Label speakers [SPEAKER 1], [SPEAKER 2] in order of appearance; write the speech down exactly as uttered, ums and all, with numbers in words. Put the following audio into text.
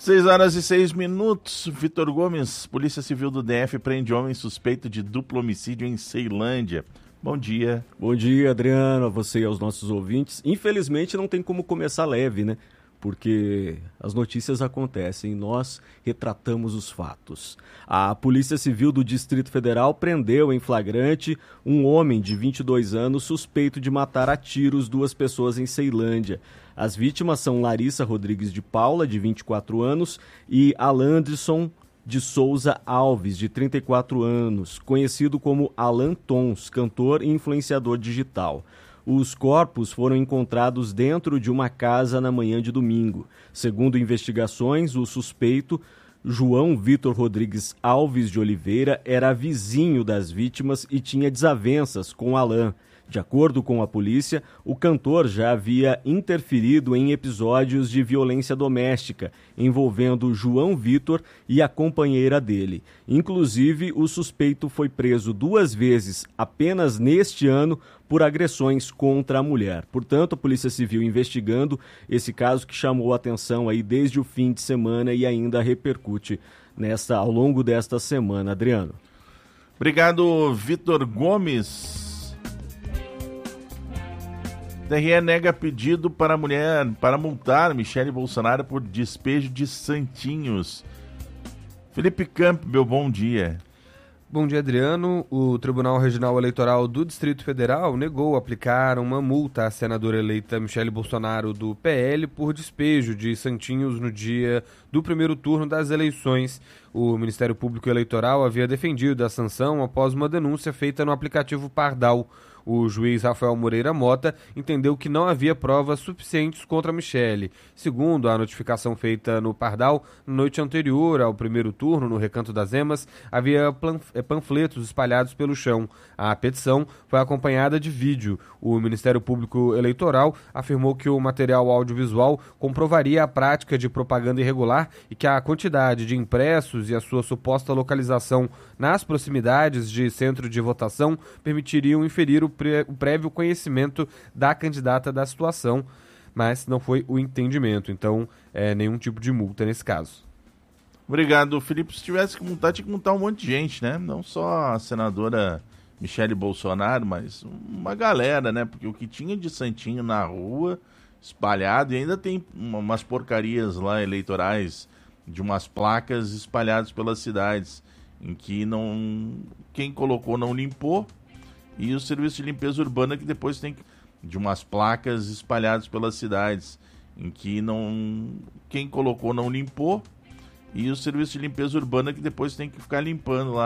[SPEAKER 1] seis horas e seis minutos. Vitor Gomes, Polícia Civil do D F prende homem suspeito de duplo homicídio em Ceilândia. Bom dia.
[SPEAKER 2] Bom dia, Adriano, a você e aos nossos ouvintes. Infelizmente não tem como começar leve, né? Porque as notícias acontecem, nós retratamos os fatos. A Polícia Civil do Distrito Federal prendeu em flagrante um homem de vinte e dois anos suspeito de matar a tiros duas pessoas em Ceilândia. As vítimas são Larissa Rodrigues de Paula, de vinte e quatro anos, e Alanderson de Souza Alves, de trinta e quatro anos, conhecido como Alan Tons, cantor e influenciador digital. Os corpos foram encontrados dentro de uma casa na manhã de domingo. Segundo investigações, o suspeito, João Vitor Rodrigues Alves de Oliveira, era vizinho das vítimas e tinha desavenças com Alan. De acordo com a polícia, o cantor já havia interferido em episódios de violência doméstica, envolvendo João Vitor e a companheira dele. Inclusive, o suspeito foi preso duas vezes apenas neste ano por agressões contra a mulher. Portanto, a Polícia Civil investigando esse caso que chamou a atenção aí desde o fim de semana e ainda repercute nesta, ao longo desta semana. Adriano.
[SPEAKER 1] Obrigado, Vitor Gomes. T R E nega pedido para a mulher para multar Michele Bolsonaro por despejo de santinhos. Felipe Campbell, bom dia.
[SPEAKER 3] Bom dia, Adriano. O Tribunal Regional Eleitoral do Distrito Federal negou aplicar uma multa à senadora eleita Michele Bolsonaro do P L por despejo de santinhos no dia do primeiro turno das eleições. O Ministério Público Eleitoral havia defendido a sanção após uma denúncia feita no aplicativo Pardal. O juiz Rafael Moreira Mota entendeu que não havia provas suficientes contra Michele. Segundo a notificação feita no Pardal, na noite anterior ao primeiro turno, no Recanto das Emas, havia panfletos espalhados pelo chão. A petição foi acompanhada de vídeo. O Ministério Público Eleitoral afirmou que o material audiovisual comprovaria a prática de propaganda irregular e que a quantidade de impressos e a sua suposta localização nas proximidades de centro de votação permitiriam inferir o o prévio conhecimento da candidata da situação, mas não foi o entendimento, então é, nenhum tipo de multa nesse caso.
[SPEAKER 1] Obrigado, Felipe. Se tivesse que multar, tinha que multar um monte de gente, né? Não só a senadora Michele Bolsonaro, mas uma galera, né? Porque o que tinha de santinho na rua, espalhado, e ainda tem umas porcarias lá eleitorais de umas placas espalhadas pelas cidades, em que não quem colocou não limpou, e o serviço de limpeza urbana que depois tem que, de umas placas espalhadas pelas cidades, em que não quem colocou não limpou, e o serviço de limpeza urbana que depois tem que ficar limpando lá